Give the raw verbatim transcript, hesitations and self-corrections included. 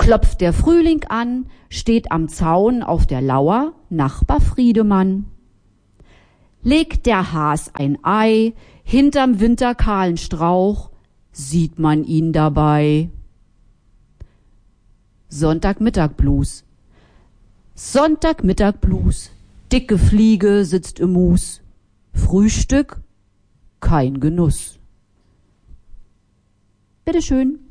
Klopft der Frühling an, steht am Zaun auf der Lauer Nachbar Friedemann. Legt der Has ein Ei hinterm winterkahlen Strauch, sieht man ihn dabei. Sonntagmittag-Blues. Sonntagmittag-Blues. Dicke Fliege sitzt im Mus. Frühstück? Kein Genuss. Bitteschön.